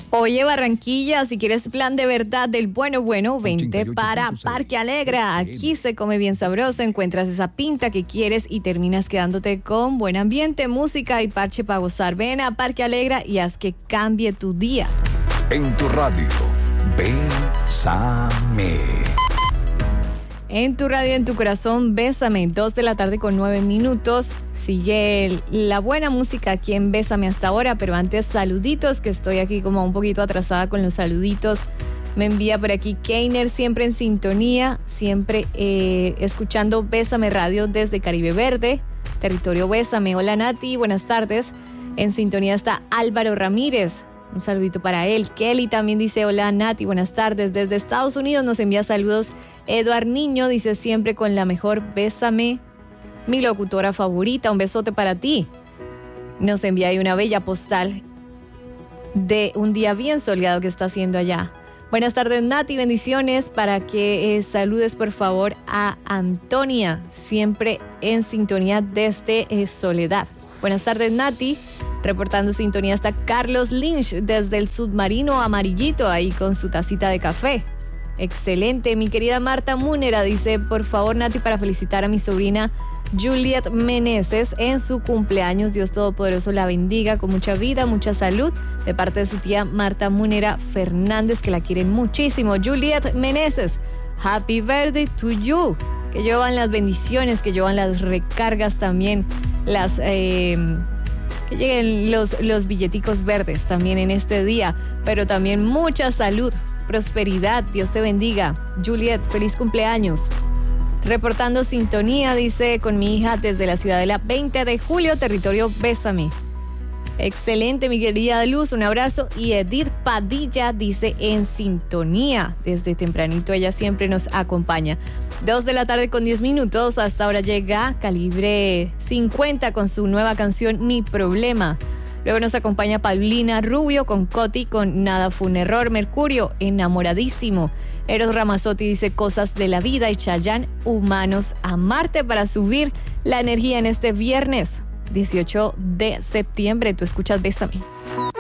Oye, Barranquilla, si quieres plan de verdad del bueno, vente para Parque Alegra. Aquí se come bien sabroso, encuentras esa pinta que quieres y terminas quedándote con buen ambiente, música y parche para gozar. Ven a Parque Alegra y haz que cambie tu día. En tu radio, Bésame. En tu radio, en tu corazón, Bésame, 2:09 p.m. Sigue la buena música aquí en Bésame hasta ahora, pero antes saluditos, que estoy aquí como un poquito atrasada con los saluditos. Me envía por aquí Keiner, siempre en sintonía, siempre escuchando Bésame Radio desde Caribe Verde, territorio Bésame. Hola Nati, buenas tardes. En sintonía está Álvaro Ramírez, un saludito para él. Kelly también dice hola Nati, buenas tardes. Desde Estados Unidos nos envía saludos Eduard Niño, dice siempre con la mejor Bésame, mi locutora favorita, un besote para ti. Nos envía ahí una bella postal de un día bien soleado que está haciendo allá. Buenas tardes Nati, bendiciones, para que saludes por favor a Antonia, siempre en sintonía desde Soledad. Buenas tardes Nati, reportando sintonía está Carlos Lynch desde el submarino amarillito, ahí con su tacita de café. Excelente, mi querida Marta Múnera dice, por favor Nati, para felicitar a mi sobrina Juliet Meneses en su cumpleaños. Dios Todopoderoso la bendiga con mucha vida, mucha salud, de parte de su tía Marta Múnera Fernández, que la quieren muchísimo. Juliet Meneses, happy birthday to you. Que llevan las bendiciones, que llevan las recargas también, que lleguen los billeticos verdes también en este día, pero también mucha salud, prosperidad. Dios te bendiga. Juliet, feliz cumpleaños. Reportando sintonía, dice, con mi hija desde la Ciudadela 20 de julio, territorio Bésame. Excelente, mi querida Luz, un abrazo. Y Edith Padilla dice en sintonía, desde tempranito ella siempre nos acompaña. 2:10 p.m, hasta ahora llega Calibre 50 con su nueva canción Mi Problema. Luego nos acompaña Paulina Rubio con Coti con Nada fue un error. Mercurio, Enamoradísimo. Eros Ramazzotti dice Cosas de la vida y Chayanne, Humanos a Marte, para subir la energía en este viernes 18 de septiembre. Tú escuchas Bésame.